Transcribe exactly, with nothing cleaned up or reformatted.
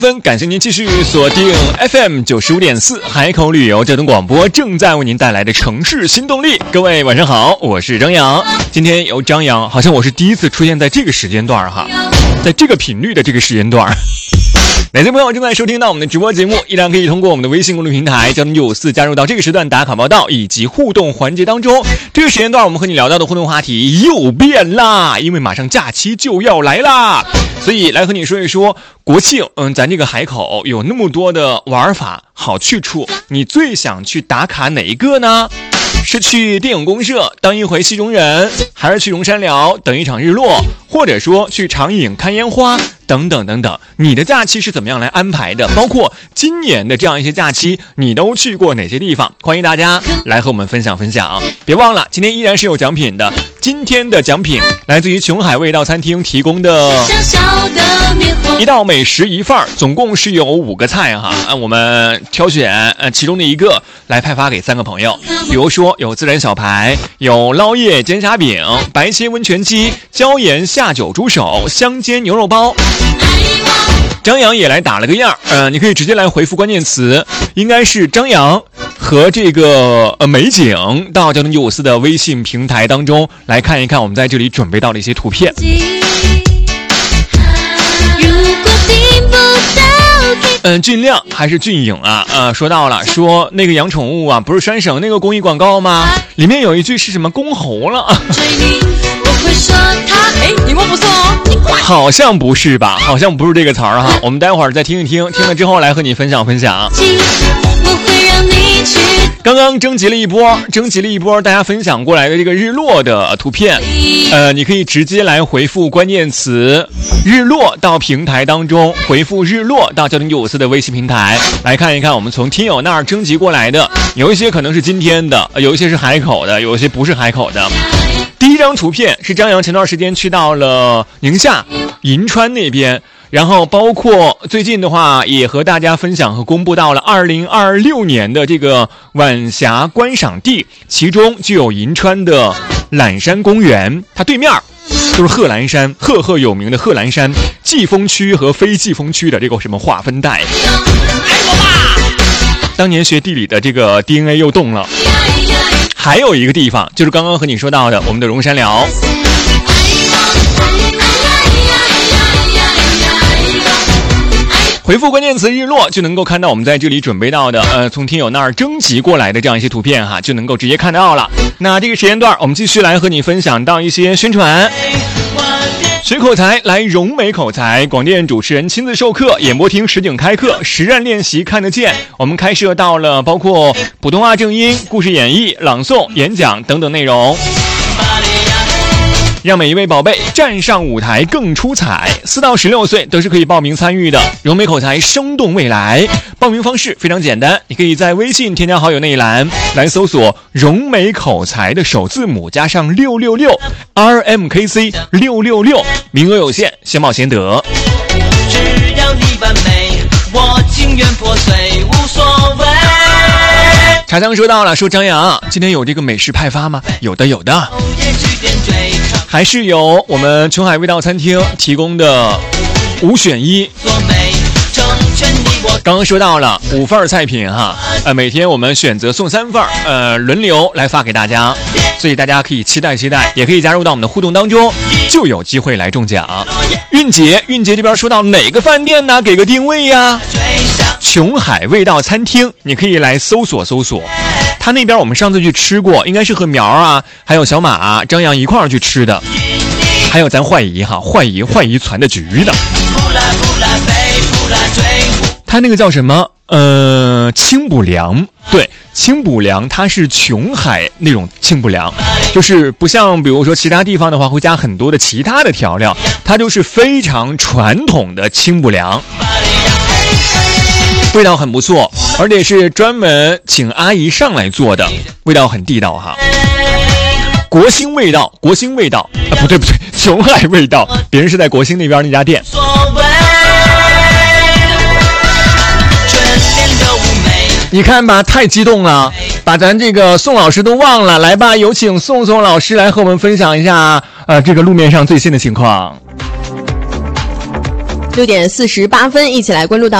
分感谢您继续锁定 F M 九十五点四海口旅游交通广播，正在为您带来的城市新动力。各位晚上好，我是张扬。今天由张扬，好像我是第一次出现在这个时间段哈，在这个频率的这个时间段。哪些朋友正在收听到我们的直播节目，依然可以通过我们的微信公众平台交通九五四加入到这个时段打卡报道以及互动环节当中。这个时间段我们和你聊到的互动话题又变啦，因为马上假期就要来啦，所以来和你说一说国庆。嗯，咱这个海口有那么多的玩法好去处，你最想去打卡哪一个呢？是去电影公社当一回戏中人，还是去龙山寮等一场日落，或者说去长影看烟花等等等等？你的假期是怎么样来安排的？包括今年的这样一些假期，你都去过哪些地方？欢迎大家来和我们分享分享。别忘了，今天依然是有奖品的。今天的奖品来自于琼海味道餐厅提供的一道美食一份，总共是有五个菜哈，我们挑选呃其中的一个来派发给三个朋友。比如说有孜然小排，有捞叶煎虾饼，白切温泉鸡，椒盐下酒猪手，香煎牛肉包。张扬也来打了个样，呃，你可以直接来回复关键词，应该是张扬和这个呃美景，到交通九五四的微信平台当中来看一看我们在这里准备到的一些图片。嗯，俊亮还是俊颖啊？呃，说到了，说那个养宠物啊，不是拴绳那个公益广告吗？里面有一句是什么公猴了？我会说他，哎，你问不错哦，好像不是吧？好像不是这个词儿哈。我们待会儿再听一听，听了之后来和你分享分享。刚刚征集了一波，征集了一波大家分享过来的这个日落的图片，呃，你可以直接来回复关键词“日落”到平台当中，回复“日落”到交通九五四的微信平台来看一看我们从听友那儿征集过来的，有一些可能是今天的，有一些是海口的，有一些不是海口的。第一张图片是张扬前段时间去到了宁夏银川那边。然后包括最近的话也和大家分享和公布到了二零二六年的这个晚霞观赏地，其中就有银川的揽山公园，它对面就是贺兰山，赫赫有名的贺兰山季风区和非季风区的这个什么划分带。当年学地理的这个 D N A 又动了。还有一个地方就是刚刚和你说到的我们的龙山寮，回复关键词日落就能够看到我们在这里准备到的呃，从听友那儿征集过来的这样一些图片哈，就能够直接看到了。那这个时间段我们继续来和你分享到一些宣传。学口才来融美口才，广电主持人亲自授课，演播厅实景开课，实战练习看得见。我们开设到了包括普通话正音、故事演绎、朗诵、演讲等等内容，让每一位宝贝站上舞台更出彩。四到十六岁都是可以报名参与的，融美口才生动未来。报名方式非常简单，你可以在微信添加好友那一栏来搜索融美口才的首字母加上六六六 R M K C 六六六，名额有限，先报先得。只要你完美，我情愿破碎无所谓。茶香说到了，说张扬今天有这个美食派发吗？有的有的，还是有我们琼海味道餐厅提供的五选一。刚刚说到了五份菜品哈，呃，每天我们选择送三份，呃，轮流来发给大家，所以大家可以期待期待，也可以加入到我们的互动当中，就有机会来中奖。韵杰，韵杰这边说到哪个饭店呢？给个定位呀。琼海味道餐厅，你可以来搜索搜索。他那边我们上次去吃过，应该是和苗啊，还有小马、啊、张扬一块儿去吃的，还有咱坏姨哈，坏姨坏姨攒的局的。他那个叫什么？呃，清补凉，对，清补凉，它是琼海那种清补凉，就是不像比如说其他地方的话会加很多的其他的调料，它就是非常传统的清补凉。味道很不错，而且是专门请阿姨上来做的，味道很地道哈。国兴味道，国兴味道啊，不对不对，琼海味道，别人是在国兴那边那家店。你看吧，太激动了，把咱这个宋老师都忘了。来吧，有请宋宋老师来和我们分享一下呃这个路面上最新的情况。 六点四十八分，一起来关注到